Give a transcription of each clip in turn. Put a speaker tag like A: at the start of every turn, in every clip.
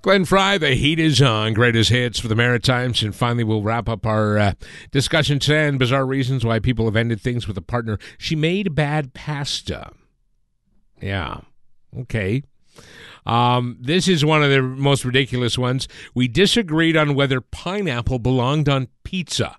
A: Glenn Fry, the heat is on. Greatest hits for the Maritimes. And finally, we'll wrap up our discussion today on bizarre reasons why people have ended things with a partner. She made bad pasta. Yeah. Okay. This is one of the most ridiculous ones. We disagreed on whether pineapple belonged on pizza.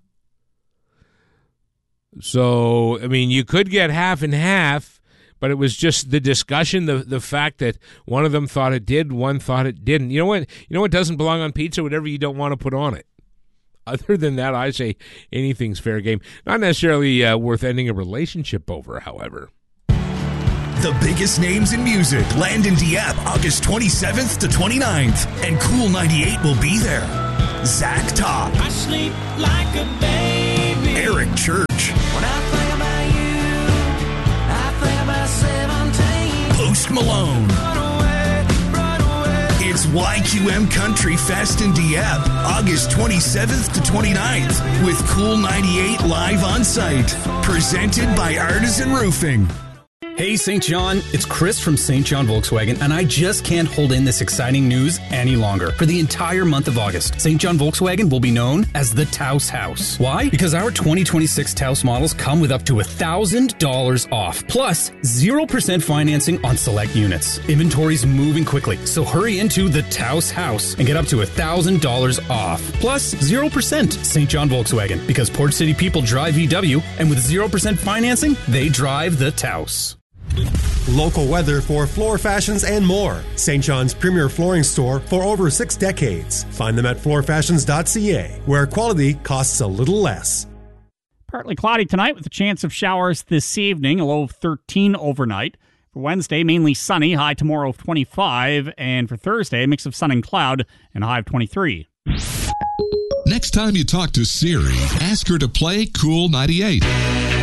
A: So, I mean, you could get half and half, but it was just the discussion, the fact that one of them thought it did, one thought it didn't. You know what doesn't belong on pizza? Whatever you don't want to put on it. Other than that, I say anything's fair game. Not necessarily worth ending a relationship over, however.
B: The biggest names in music land in Dieppe August 27th to 29th, and Cool 98 will be there. Zach Top.
C: I sleep like a baby.
B: Eric Church.
C: When I think about you, I think about 17.
B: Post Malone.
C: Run away.
B: It's YQM Country Fest in Dieppe August 27th to 29th with Cool 98 live on site. Presented by Artisan Roofing.
D: Hey, St. John, it's Chris from St. John Volkswagen, and I just can't hold in this exciting news any longer. For the entire month of August, St. John Volkswagen will be known as the Taos House. Why? Because our 2026 Taos models come with up to $1,000 off, plus 0% financing on select units. Inventory's moving quickly, so hurry into the Taos House and get up to $1,000 off, plus 0%. St. John Volkswagen, because Port City people drive VW, and with 0% financing, they drive the Taos.
E: Local weather for floor fashions and more. St. John's premier flooring store for over 6 decades. Find them at floorfashions.ca, where quality costs a little less.
F: Partly cloudy tonight with a chance of showers this evening, a low of 13 overnight. For Wednesday, mainly sunny, high tomorrow of 25. And for Thursday, a mix of sun and cloud and a high of 23.
G: Next time you talk to Siri, ask her to play Cool 98.